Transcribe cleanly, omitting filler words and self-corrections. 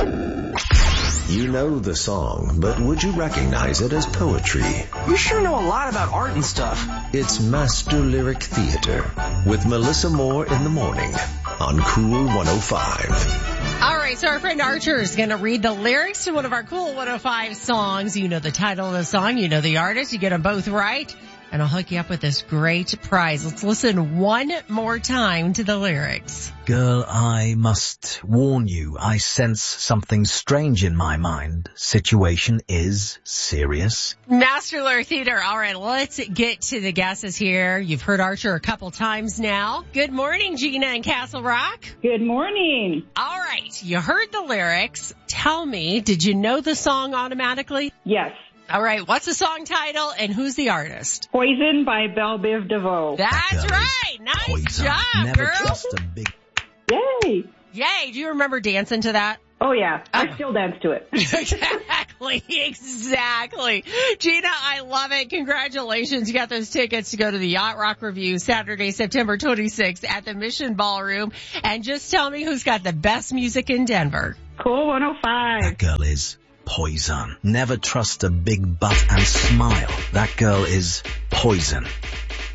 You know the song, but would you recognize it as poetry? You sure know a lot about art and stuff. It's Master Lyric Theater with Melissa Moore in the morning on Cool 105. All right, so our friend Archer is going to read the lyrics to one of our Cool 105 songs. You know the title of the song, you know the artist, you get them both right, and I'll hook you up with this great prize. Let's listen one more time to the lyrics. Girl, I must warn you, I sense something strange in my mind. Situation is serious. Master Lyric Theater. All right, let's get to the guesses here. You've heard Archer a couple times now. Good morning, Gina in Castle Rock. Good morning. All right, you heard the lyrics. Tell me, did you know the song automatically? Yes. All right, what's the song title and who's the artist? Poison by Belle Biv DeVoe. That's right. Nice Poison. job, Never girl. trust a big... Yay. Yay. Do you remember dancing to that? Oh, yeah. I still dance to it. Exactly. Gina, I love it. Congratulations. You got those tickets to go to the Yacht Rock Review Saturday, September 26th at the Mission Ballroom. And just tell me who's got the best music in Denver. Cool 105. That girl is poison. Never trust a big butt and smile. That girl is poison.